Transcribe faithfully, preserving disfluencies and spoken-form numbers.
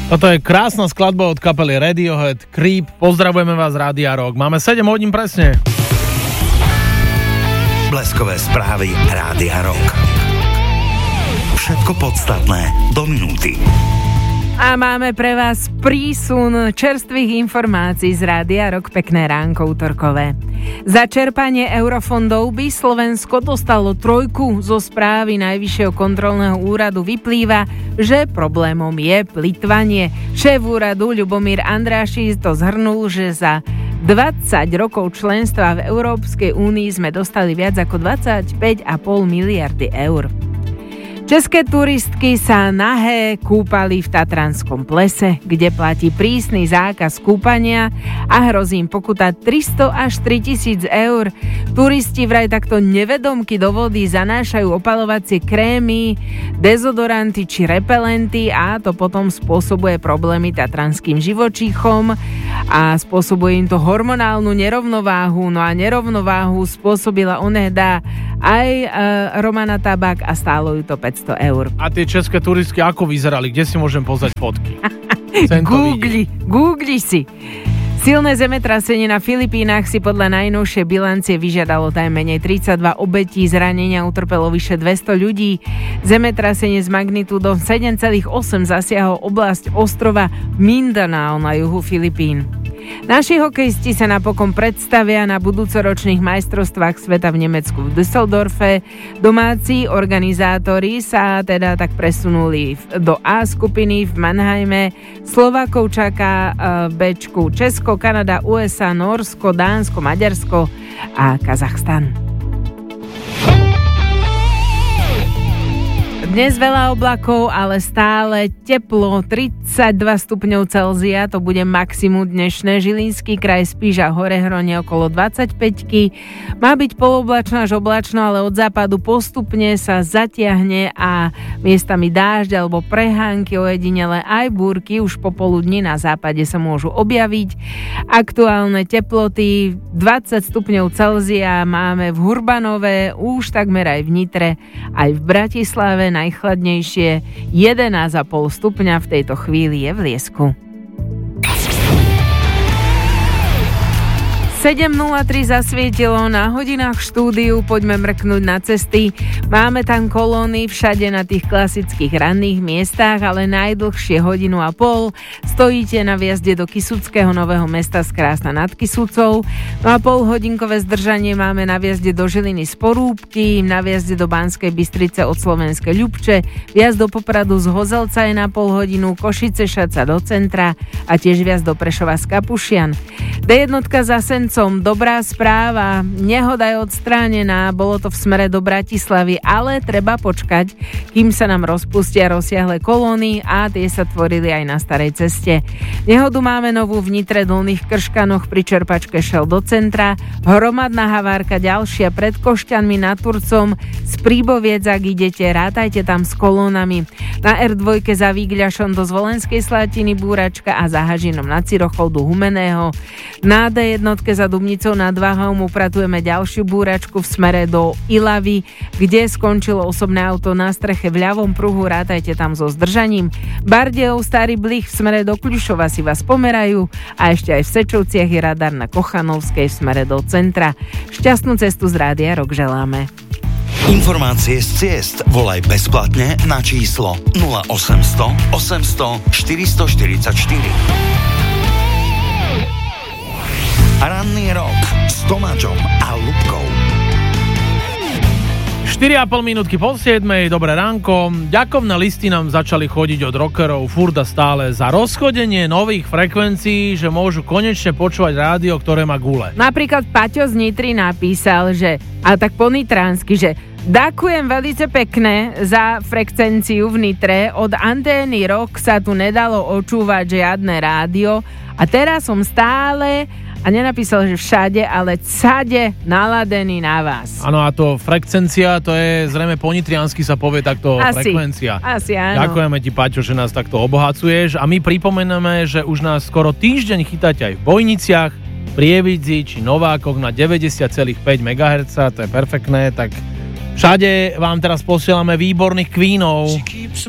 Toto je krásna skladba od kapely Radiohead, Creep. Pozdravujeme vás z Rádia Rock. Máme sedem hodín presne. Bleskové správy Rádia Rock. Všetko podstatné do minúty. A máme pre vás prísun čerstvých informácií z Rádia Rock. Pekné ránko útorkové. Za čerpanie eurofondov by Slovensko dostalo trojku. Zo správy Najvyššieho kontrolného úradu vyplýva, že problémom je plytvanie. Šéf úradu Ľubomír Andráši to zhrnul, že za dvadsať rokov členstva v Európskej únii sme dostali viac ako dvadsaťpäť celá päť miliardy eur. České turistky sa nahé kúpali v Tatranskom plese, kde platí prísny zákaz kúpania a hrozí im pokuta tristo až tritisíc eur. Turisti vraj takto nevedomky do vody zanášajú opalovacie krémy, dezodoranty či repelenty a to potom spôsobuje problémy tatranským živočíchom a spôsobuje im to hormonálnu nerovnováhu. No a nerovnováhu spôsobila onehda aj e, Romana Tabák a stálo ju to päťsto eur. A tie české turistky ako vyzerali? Kde si môžem pozrieť fotky? Googli, googli si. Silné zemetrasenie na Filipínach si podľa najnovšej bilancie vyžiadalo najmenej tridsaťdva obetí, zranenia utrpelo vyše dvesto ľudí. Zemetrasenie s magnitúdou sedem celá osem zasiahlo oblasť ostrova Mindanao na juhu Filipín. Naši hokejisti sa napokon predstavia na budúcoročných majstrovstvách sveta v Nemecku v Düsseldorfe. Domáci organizátori sa teda tak presunuli do A skupiny v Mannheime. Slovákov čaká Bčku Česko, Kanada, ú es á, Nórsko, Dánsko, Maďarsko a Kazachstan. Dnes veľa oblakov, ale stále teplo, tridsaťdva stupňov Celzia, to bude maximum dnešné. Žilinský kraj, Spiš a Horehronie okolo dvadsaťpäť. Má byť poloblačno až oblačno, ale od západu postupne sa zatiahne a miestami dážď alebo prehánky, ojedinele aj búrky už popoludní na západe sa môžu objaviť. Aktuálne teploty dvadsať stupňov Celzia máme v Hurbanove, už takmer aj v Nitre, aj v Bratislave. Najchladnejšie jedenásť celá päť stupňa v tejto chvíli je v Liesku. sedem nula tri zasvietilo na hodinách štúdiu, poďme mrknúť na cesty. Máme tam kolóny všade na tých klasických ranných miestach, ale najdlhšie hodinu a pol stojíte na vjazde do Kysuckého Nového Mesta z Krásna nad Kysucou. No a polhodinkové zdržanie máme na vjazde do Žiliny z Porúbky, na vjazde do Banskej Bystrice od Slovenskej Ľubče, vjazd do Popradu z Hozelca je na pol hodinu, Košice Šaca do centra a tiež vjazd do Prešova z Kapušian. dé jedna za Sencom, dobrá správa, nehoda je odstránená, bolo to v smere do Bratislavy, ale treba počkať, kým sa nám rozpustia rozsiahle kolóny a tie sa tvorili aj na starej ceste. Nehodu máme novú v Nitre, Dolných Krškanoch pri čerpačke šel do centra, hromadná havárka ďalšia pred Košťanmi nad Turcom, z Príboviec, ak idete, rátajte tam s kolónami. Na er dva za Výgľašom do Zvolenskej Slatiny búračka a za Hažinom nad Cirochou do Humeného. Na dé jedna za Dubnicou nad Váhom upratujeme ďalšiu búračku v smere do Ilavy, kde skončilo osobné auto na streche v ľavom pruhu, rátajte tam so zdržaním. Bardejov, Starý Blich v smere do Kľušova si vás pomerajú a ešte aj v Sečovciach je radar na Kochanovskej v smere do centra. Šťastnú cestu z Rádia Rock želáme. Informácie z ciest volaj bezplatne na číslo nula osemsto osemsto štyristo štyridsaťštyri. Ranný rok s Tomáčom a Ľubkou. štyri a pol minútky po siedmej, dobré ránko. Ďakovné listy nám začali chodiť od rockerov furt a stále za rozchodenie nových frekvencií, že môžu konečne počúvať rádio, ktoré má gule. Napríklad Paťo z Nitry napísal, že, a tak po nitránsky, že ďakujem veľmi pekne za frekvenciu v Nitre, od antény Rock sa tu nedalo očúvať žiadne rádio a teraz som stále... A nenapísal, že všade, ale cade naladený na vás. Áno, a to frekvencia, to je zrejme po nitriansky sa povie takto asi, frekvencia. Asi áno. Ďakujeme ti, Paťo, že nás takto obohacuješ a my pripomeneme, že už nás skoro týždeň chytáte aj v Bojniciach, Prievidzi či Novákoch na deväťdesiat celá päť megahertz, to je perfektné, tak všade vám teraz posielame výborných Queenov.